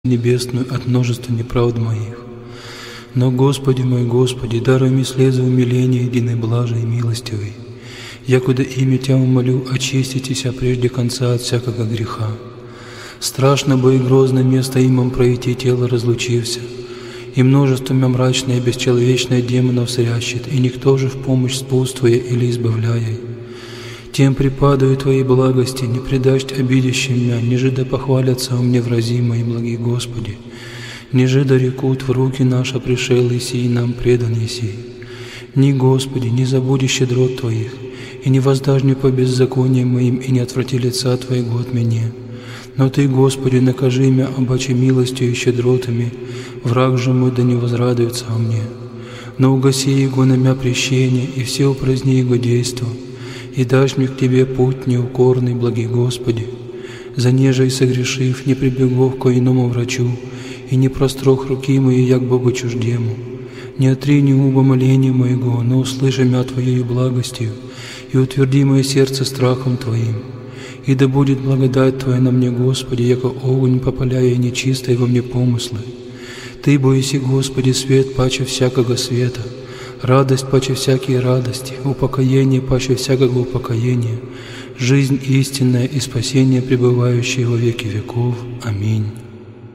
небесную от множества неправд моих. Но, Господи мой, Господи, даруй мне слезы умиления единой блажи и милостивой. Якуда имя Тя умолю, очиститеся прежде конца от всякого греха. Страшно бы и грозно место имам пройти тело разлучився, и множествами мрачное и бесчеловечное демонов срящет, и никто же в помощь спутствуя или избавляя. Тем припадаю Твоей благости, не предашь обидящим меня, ниже да похвалятся у мне врази мои, благи Господи, ниже да рекут в руки наша пришел Иси, и нам предан Иси. Ни, Господи, не забуди щедрот Твоих, и не воздашь мне по беззакониям моим, и не отврати лица Твоего от меня. Но Ты, Господи, накажи меня обаче милостью и щедротами, враг же мой да не возрадуется о мне. Но угаси его на мя прещение, и все упраздни его действо, и дашь мне к Тебе путь неукорный, благий Господи. За нежей согрешив, не прибегов ко иному врачу, и не прострох руки мои, як Богу чуждему. Не отрини уба моления моего, но услыши мя Твоею благостью, и утверди мое сердце страхом Твоим. И да будет благодать Твоя на мне, Господи, яко огонь попаляя нечистые во мне помыслы. Ты боиси, Господи, свет паче всякого света, радость паче всякие радости, упокоение паче всякого упокоения, жизнь истинная и спасение, пребывающее во веки веков. Аминь.